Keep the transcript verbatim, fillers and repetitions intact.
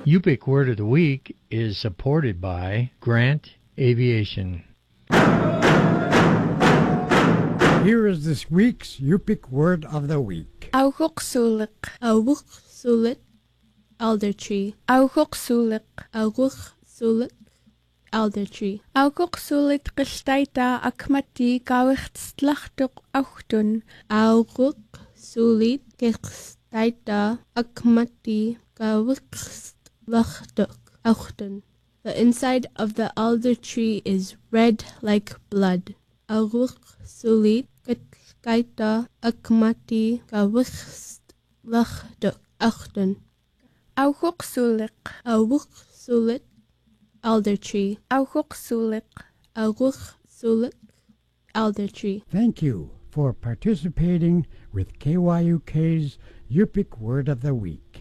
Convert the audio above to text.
Yupik Word of the Week is supported by Grant Aviation. Here is this week's Yupik Word of the Week. Auguksulik. Auguksulik. Alder tree. Auguksulik. Auguksulik. Alder tree. Auguksulik gestaita akmati gawichtslachtuk auchtun. Auguksulik gestaita akmati gawichtslachtuk auchtun. The inside of the alder tree is red like blood. Auguksulik gestaita akmati gawichtslachtuk auchtun. Auguksulik. Auguksulik. Alder tree. Auguksulik. Auguksulik. Alder tree. Thank you for participating with K Y U K's Yupik Word of the Week.